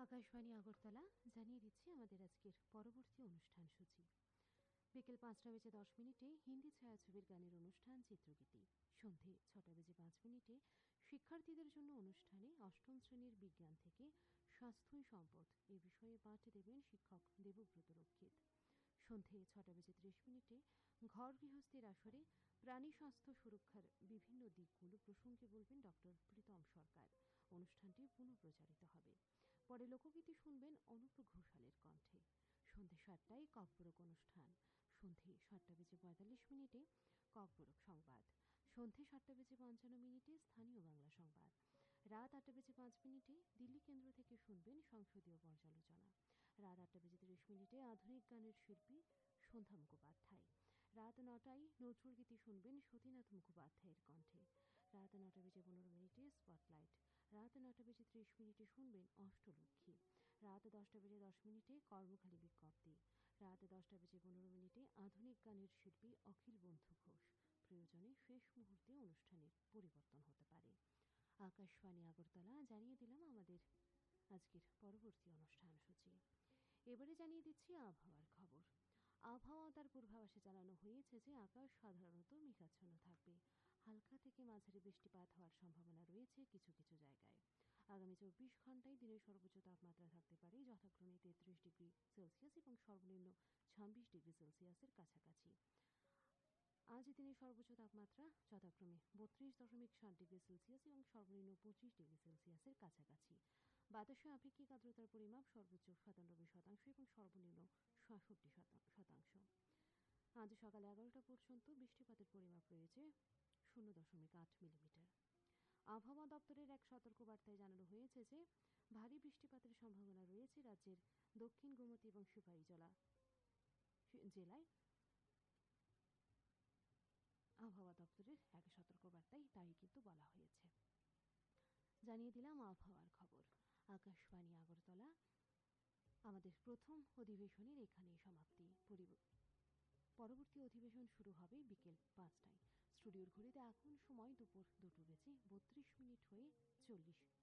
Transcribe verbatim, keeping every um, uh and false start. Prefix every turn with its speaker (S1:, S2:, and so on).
S1: আকাশবাণী আগরতলা জানিয়ে দিচ্ছি আমাদের আজকের পরবর্তী অনুষ্ঠান সূচি। বিকেল পাঁচটা বেজে দশ মিনিটে হিন্দি ছায়াছবির গানের অনুষ্ঠান চিত্রগীতি। সন্ধে ছটা বেজে পাঁচ মিনিটে শিক্ষার্থীদের জন্য অনুষ্ঠানে অষ্টম শ্রেণীর বিজ্ঞান থেকে স্বাস্থ্যই সম্পদ এ বিষয়ে পাঠ দেবেন শিক্ষক দেবব্রত রক্ষিত। সন্ধে ছটা বেজে ত্রিশ মিনিটে ঘর গৃহস্থের আসরে প্রাণী স্বাস্থ্য সুরক্ষার বিভিন্ন দিকগুলো প্রসঙ্গে বলবেন ডক্টর প্রীতম সরকার। অনুষ্ঠানটি পুনঃপ্রচারিত হবে। পরে লোকগীতি শুনবেন অনুপ ঘোষালের কণ্ঠে। সন্ধে সাতটায় ককবরক অনুষ্ঠান। সন্ধে সাতটা বেজে পঁয়তাল্লিশ মিনিটে ককবরক সংবাদ। সন্ধে সাতটা বেজে পঞ্চান্ন মিনিটে স্থানীয় বাংলা সংবাদ। রাত আটটা বেজে পাঁচ মিনিটে দিল্লি কেন্দ্র থেকে শুনবেন সংসদীয় পর্যালোচনা। রাত আটটা বেজে তিরিশ মিনিটে আধুনিক গানের শিল্পী সন্ধ্যা মুখোপাধ্যায়। রাত নটায় নজরুল গীতি শুনবেন সতীনাথ মুখোপাধ্যায়ের কণ্ঠে। রাত নটা বেজে পনেরো মিনিটে স্পটলাইট। রাত নটা বেজে ত্রিশ মিনিটে শুনবেন অষ্টলক্ষ্মী। রাত দশটা বেজে দশ মিনিটে কর্মখালী বিজ্ঞপ্তি। রাত দশটা বেজে পনেরো মিনিটে আধুনিক গানের শিল্পী অখিল বন্ধু ঘোষ। প্রয়োজনে শেষ মুহূর্তে অনুষ্ঠানের পরিবর্তন হতে পারে। আকাশবাণী আগরতলা জানিয়ে দিলাম আমাদের আজকের পরবর্তী অনুষ্ঠান সূচি। এবারে জানিয়ে দিচ্ছি আবহাওয়ার খবর। আবহাওয়া তার পূর্বাভাসে জানানো হয়েছে যে আকাশ সাধারণত মেঘাচ্ছন্ন থাকবে। হালকা থেকে মাঝারি বৃষ্টিপাত হওয়ার সম্ভাবনা রয়েছে কিছু কিছু জায়গায়। আগামী চব্বিশ ঘন্টায় দিনের সর্বোচ্চ তাপমাত্রা থাকতে পারে যথাক্রমে তেত্রিশ ডিগ্রি সেলসিয়াস এবং সর্বনিম্ন ছাব্বিশ ডিগ্রি সেলসিয়াসের কাছাকাছি। আজ দিনের সর্বোচ্চ তাপমাত্রা যথাক্রমে বত্রিশ দশমিক সাত ডিগ্রি সেলসিয়াস এবং সর্বনিম্ন পঁচিশ ডিগ্রি সেলসিয়াসের কাছাকাছি। বাতাসে আপেক্ষিক আর্দ্রতার পরিমাপ সর্বোচ্চ সাতানব্বই শতাংশ এবং সর্বনিম্ন সাতষট্টি শতাংশ। আজ সকাল এগারোটা পর্যন্ত বৃষ্টিপাতের পরিমাপ রয়েছে শূন্য দশমিক আট মিলিমিটার। আবহাওয়া দপ্তরের এক সতর্কবার্তায় জানানো হয়েছে যে ভারী বৃষ্টিপাতের সম্ভাবনা রয়েছে রাজ্যের দক্ষিণ গোমতী এবং সিপাহীজলা জেলায়। আবহাওয়া দপ্তরের এক সতর্কবার্তায় তাই কিন্তু বলা হয়েছে। জানিয়ে দিলাম আবহাওয়ার খবর। আকাশবাণী আগরতলা আমাদের প্রথম অধিবেশনের এখানেই সমাপ্তি। পরবর্তী অধিবেশন শুরু হবে বিকেল পাঁচটায়। স্টুডিওর ঘড়িতে এখন সময় দুপুর দুটো বেজে বত্রিশ মিনিট হয়ে চল্লিশ